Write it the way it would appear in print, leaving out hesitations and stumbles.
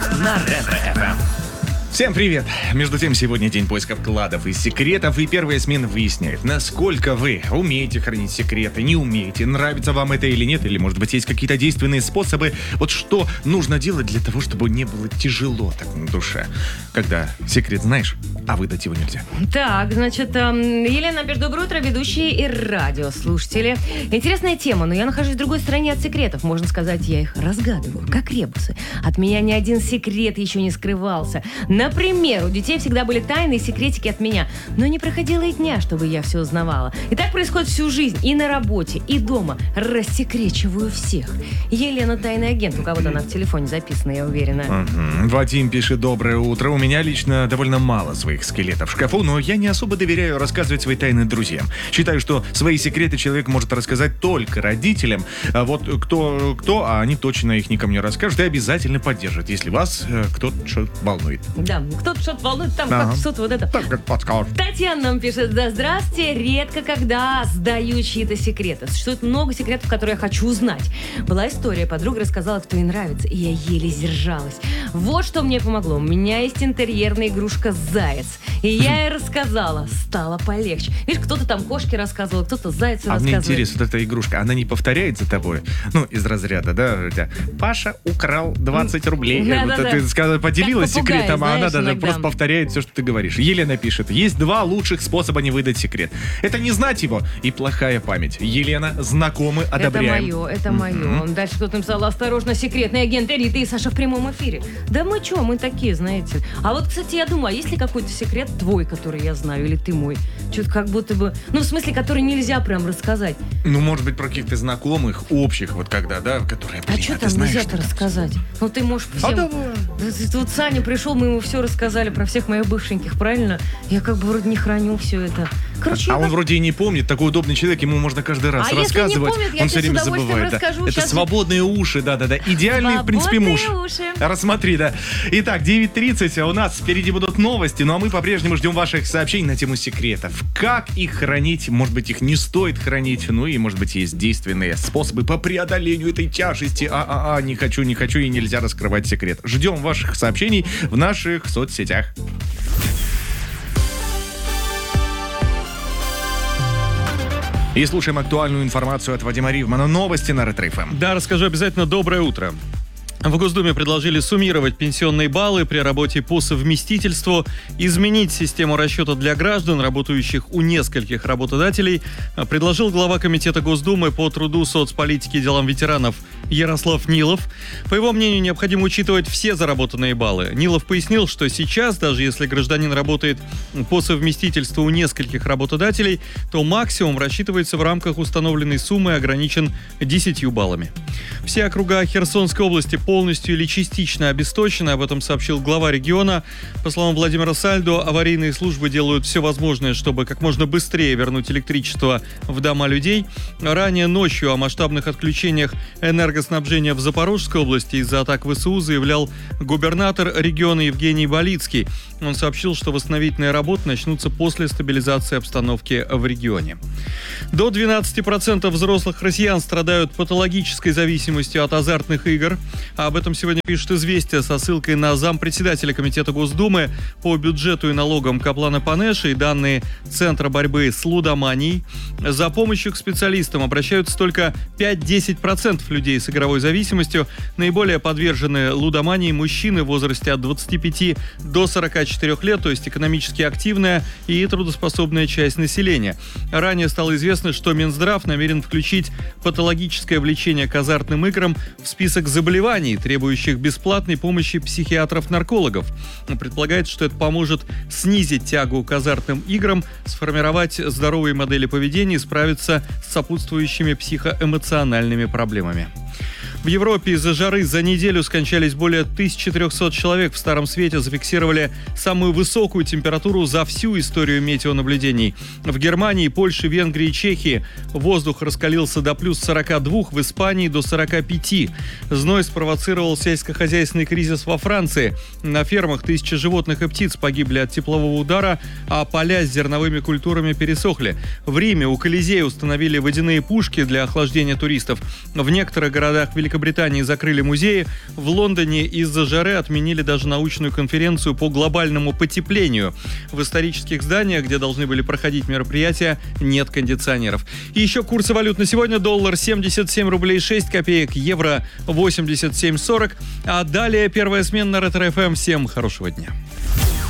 на Ретро-ФМ. Всем привет! Между тем, сегодня день поисков кладов и секретов, и первая смена выясняет, насколько вы умеете хранить секреты, не умеете, нравится вам это или нет, или, может быть, есть какие-то действенные способы, вот что нужно делать для того, чтобы не было тяжело так на душе, когда секрет знаешь, а выдать его нельзя. Так, значит, Елена, доброе утро, ведущие и радиослушатели. Интересная тема, но я нахожусь в другой стороне от секретов. Можно сказать, я их разгадываю, как ребусы. От меня ни один секрет еще не скрывался. Например, у детей всегда были тайны и секретики от меня, но не проходило и дня, чтобы я все узнавала. И так происходит всю жизнь, и на работе, и дома. Рассекречиваю всех. Елена тайный агент, у кого-то она в телефоне записана, я уверена. Вадим пишет: доброе утро. У меня лично довольно мало своих скелетов в шкафу, но я не особо доверяю рассказывать свои тайны друзьям. Считаю, что свои секреты человек может рассказать только родителям. А вот кто, а они точно их никому не расскажут и обязательно поддержат, если вас кто-то что-то волнует. Да, кто-то что-то волнует, там как что-то вот это. Так как подскажут. Татьяна нам пишет: да, здрасте, редко когда сдаю чьи-то секреты. Существует много секретов, которые я хочу узнать. Была история, подруга рассказала, кто ей нравится, и я еле сдержалась. Вот что мне помогло. У меня есть интерьерная игрушка «Заяц». И я ей рассказала. Стало полегче. Видишь, кто-то там кошки рассказывал, кто-то зайцу рассказывал. А мне интересно, вот эта игрушка, она не повторяет за тобой? Ну, из разряда, да? Паша украл 20 рублей. Ты поделилась секретом, а она даже просто повторяет все, что ты говоришь. Елена пишет: есть два лучших способа не выдать секрет. Это не знать его и плохая память. Елена, знакомы, одобряем. Это мое. Дальше кто-то написал: осторожно, секретный агент Рита и Саша в прямом эфире. Да мы что, мы такие, знаете. А вот, кстати, я думаю, а есть ли какой-то секрет твой, который я знаю, или ты мой? Что-то как будто бы, ну, в смысле, который нельзя прям рассказать. Ну, может быть, про каких-то знакомых, общих, вот когда, да, которые... А что там нельзя-то рассказать? Ну, ты можешь всем... давай. Вот Саня пришел, мы ему все рассказали про всех моих бывшеньких, правильно? Я как бы вроде не храню все это. Короче, он вроде и не помнит, такой удобный человек, ему можно каждый раз рассказывать. Если не помнит, он все время забывает. Расскажу. Это свободные уши, да-да-да. Идеальный, в принципе, муж. Уши. Рассмотри, да. Итак, 9:30, у нас впереди будут новости, ну а мы по-прежнему ждем ваших сообщений на тему секретов. Как их хранить? Может быть, их не стоит хранить? Ну и, может быть, есть действенные способы по преодолению этой тяжести. Не хочу и нельзя раскрывать секрет. Ждем ваших сообщений в наших соцсетях. И слушаем актуальную информацию от Вадима Ривмана. Новости на Ретро-ФМ. Да, расскажу обязательно. Доброе утро. В Госдуме предложили суммировать пенсионные баллы при работе по совместительству, изменить систему расчета для граждан, работающих у нескольких работодателей, предложил глава Комитета Госдумы по труду, соцполитике и делам ветеранов Ярослав Нилов. По его мнению, необходимо учитывать все заработанные баллы. Нилов пояснил, что сейчас, даже если гражданин работает по совместительству у нескольких работодателей, то максимум рассчитывается в рамках установленной суммы и ограничен 10 баллами. Все округа Херсонской области полностью или частично обесточены, об этом сообщил глава региона. По словам Владимира Сальдо, аварийные службы делают все возможное, чтобы как можно быстрее вернуть электричество в дома людей. Ранее ночью о масштабных отключениях энергоснабжения в Запорожской области из-за атак ВСУ заявлял губернатор региона Евгений Болицкий. Он сообщил, что восстановительные работы начнутся после стабилизации обстановки в регионе. До 12% взрослых россиян страдают патологической зависимостью от азартных игр. Об этом сегодня пишет «Известия» со ссылкой на зампредседателя Комитета Госдумы по бюджету и налогам Каплана Панеша и данные Центра борьбы с лудоманией. За помощью к специалистам обращаются только 5-10% людей с игровой зависимостью. Наиболее подвержены лудомании мужчины в возрасте от 25 до 44 лет, то есть экономически активная и трудоспособная часть населения. Ранее стало известно, что Минздрав намерен включить патологическое влечение к азартным играм в список заболеваний, требующих бесплатной помощи психиатров-наркологов. Предполагается, что это поможет снизить тягу к азартным играм, сформировать здоровые модели поведения и справиться с сопутствующими психоэмоциональными проблемами. В Европе из-за жары за неделю скончались более 1300 человек. В Старом Свете зафиксировали самую высокую температуру за всю историю метеонаблюдений. В Германии, Польше, Венгрии и Чехии воздух раскалился до плюс 42, в Испании до 45. Зной спровоцировал сельскохозяйственный кризис во Франции. На фермах тысячи животных и птиц погибли от теплового удара, а поля с зерновыми культурами пересохли. В Риме у Колизея установили водяные пушки для охлаждения туристов. В некоторых городах Великобритании Великобритании закрыли музеи. В Лондоне из-за жары отменили даже научную конференцию по глобальному потеплению. В исторических зданиях, где должны были проходить мероприятия, нет кондиционеров. И еще курсы валют на сегодня. Доллар 77 рублей 6 копеек, евро 87,40. А далее первая смена на Ретро-ФМ. Всем хорошего дня.